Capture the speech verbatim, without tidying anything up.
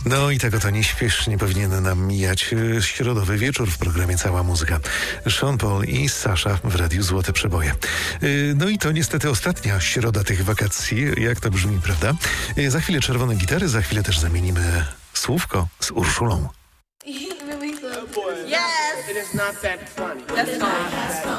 No i tego to nieśpiesznie powinien nam mijać środowy wieczór w programie Cała Muzyka. Sean Paul i Sasha w Radiu Złote Przeboje. No i to niestety ostatnia środa tych wakacji, jak to brzmi, prawda? Za chwilę czerwone gitary, za chwilę też zamienimy słówko z Urszulą. Yes! It is not that funny. That's fine.